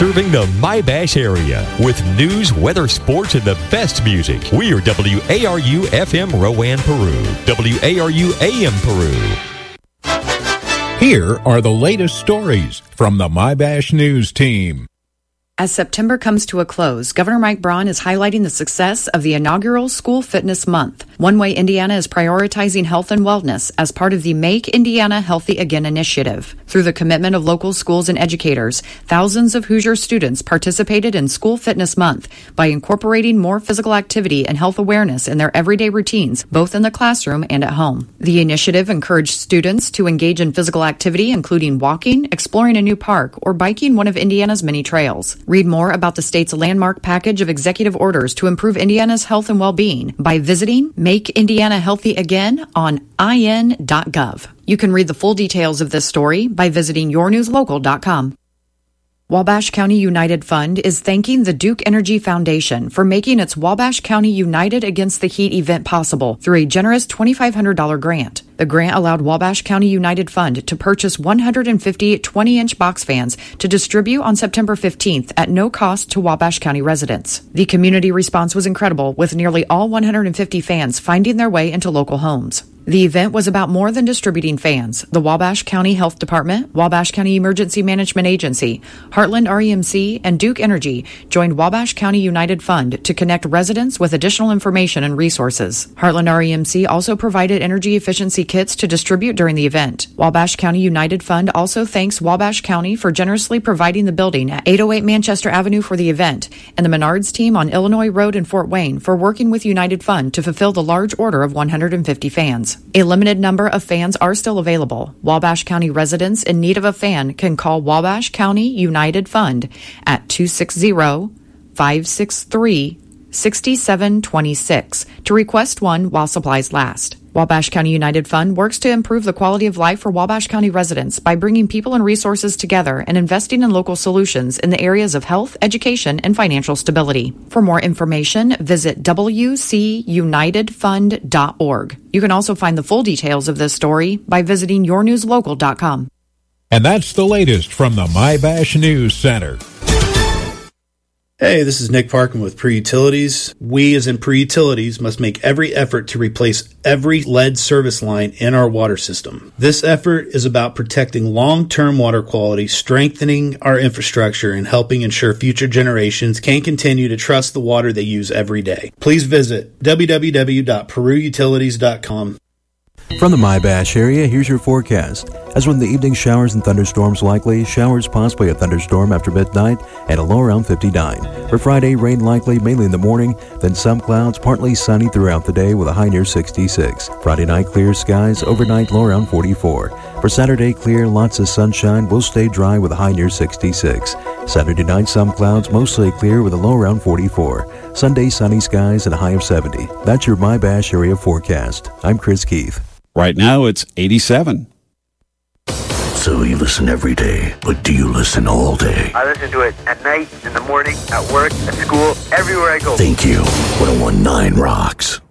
serving the My-Bash area with news, weather, sports, and the best music. We are WARU FM Rowan, Peru, WARU AM Peru. Here are the latest stories from the My-Bash News team. As September comes to a close, Governor Mike Braun is highlighting the success of the inaugural School Fitness Month. One Way Indiana is prioritizing health and wellness as part of the Make Indiana Healthy Again initiative. Through the commitment of local schools and educators, thousands of Hoosier students participated in School Fitness Month by incorporating more physical activity and health awareness in their everyday routines, both in the classroom and at home. The initiative encouraged students to engage in physical activity, including walking, exploring a new park, or biking one of Indiana's many trails. Read more about the state's landmark package of executive orders to improve Indiana's health and well-being by visiting Make Indiana Healthy Again on in.gov. You can read the full details of this story by visiting yournewslocal.com. Wabash County United Fund is thanking the Duke Energy Foundation for making its Wabash County United Against the Heat event possible through a generous $2,500 grant. The grant allowed Wabash County United Fund to purchase 150 20-inch box fans to distribute on September 15th at no cost to Wabash County residents. The community response was incredible, with nearly all 150 fans finding their way into local homes. The event was about more than distributing fans. The Wabash County Health Department, Wabash County Emergency Management Agency, Heartland REMC, and Duke Energy joined Wabash County United Fund to connect residents with additional information and resources. Heartland REMC also provided energy efficiency kits to distribute during the event. Wabash County United Fund also thanks Wabash County for generously providing the building at 808 Manchester Avenue for the event, and the Menards team on Illinois Road in Fort Wayne for working with United Fund to fulfill the large order of 150 fans. A limited number of fans are still available. Wabash County residents in need of a fan can call Wabash County United Fund at 260-563-6726 to request one while supplies last. Wabash County United Fund works to improve the quality of life for Wabash County residents by bringing people and resources together and investing in local solutions in the areas of health, education, and financial stability. For more information, visit wcunitedfund.org. You can also find the full details of this story by visiting yournewslocal.com. And that's the latest from the My-Bash News Center. Hey, this is Nick Parkin with Pre-Utilities. We, as in Pre-Utilities, must make every effort to replace every lead service line in our water system. This effort is about protecting long-term water quality, strengthening our infrastructure, and helping ensure future generations can continue to trust the water they use every day. Please visit www.peruutilities.com. From the My-Bash area, here's your forecast. As with the evening, showers and thunderstorms likely, showers possibly a thunderstorm after midnight, and a low around 59. For Friday, rain likely mainly in the morning, then some clouds, partly sunny throughout the day with a high near 66. Friday night, clear skies, overnight low around 44. For Saturday, clear, lots of sunshine, will stay dry with a high near 66. Saturday night, some clouds, mostly clear with a low around 44. Sunday, sunny skies and a high of 70. That's your My-Bash area forecast. I'm Chris Keith. Right now, it's 87. So you listen every day, but do you listen all day? I listen to it at night, in the morning, at work, at school, everywhere I go. Thank you. 101.9 rocks.